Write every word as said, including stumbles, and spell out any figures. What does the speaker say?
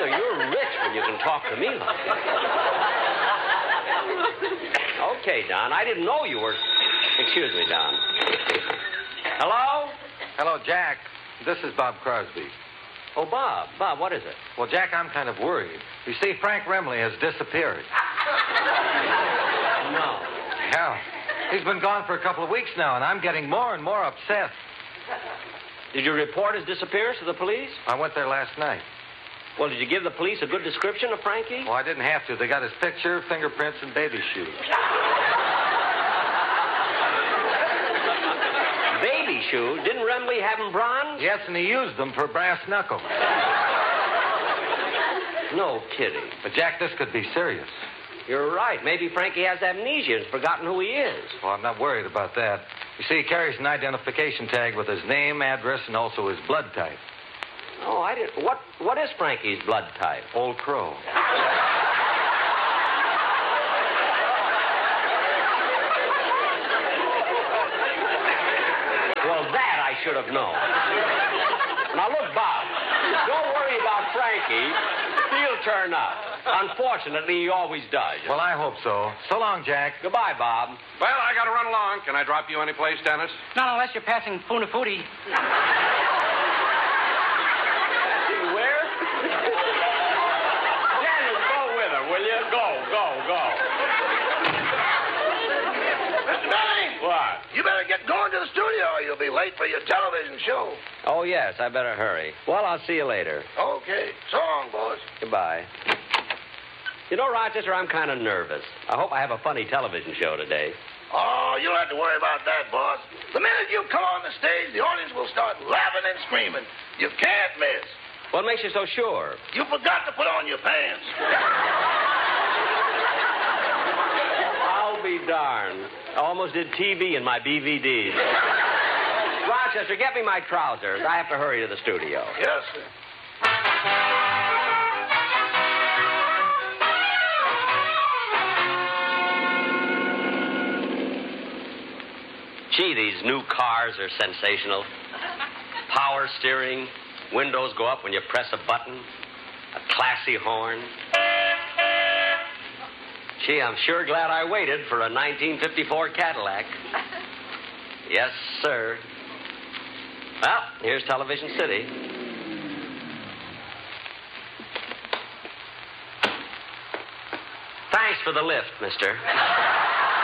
Brother, you're rich when you can talk to me like that. Okay, Don. I didn't know you were... Excuse me, Don. Hello? Hello, Jack. This is Bob Crosby. Oh, Bob. Bob, what is it? Well, Jack, I'm kind of worried. You see, Frank Remley has disappeared. No. Yeah. He's been gone for a couple of weeks now, and I'm getting more and more upset. Did you report his disappearance to the police? I went there last night. Well, did you give the police a good description of Frankie? Well, I didn't have to. They got his picture, fingerprints, and baby shoes. Baby shoes? Didn't Remley have them bronze? Yes, and he used them for brass knuckles. No kidding. But, Jack, this could be serious. You're right. Maybe Frankie has amnesia and has forgotten who he is. Well, I'm not worried about that. You see, he carries an identification tag with his name, address, and also his blood type. Oh, I didn't... What, what is Frankie's blood type? Old Crow. Well, that I should have known. Now, look, Bob, don't worry about Frankie. He'll turn up. Unfortunately, he always does. Well, I hope so. So long, Jack. Goodbye, Bob. Well, I got to run along. Can I drop you any place, Dennis? Not unless you're passing Funafuti. Where? Dennis, go with her, will you? Go, go, go. Mister Benny! What? You better get going to the studio or you'll be late for your television show. Oh, yes, I better hurry. Well, I'll see you later. Okay. So long, boys. Goodbye. You know, Rochester, I'm kind of nervous. I hope I have a funny television show today. Oh, you don't have to worry about that, boss. The minute you come on the stage, the audience will start laughing and screaming. You can't miss. What makes you so sure? You forgot to put on your pants. I'll be darned. I almost did T V in my B V Ds. Rochester, get me my trousers. I have to hurry to the studio. Yes, sir. Gee, these new cars are sensational. Power steering, windows go up when you press a button, a classy horn. Gee, I'm sure glad I waited for a nineteen fifty-four Cadillac. Yes, sir. Well, here's Television City. Thanks for the lift, mister.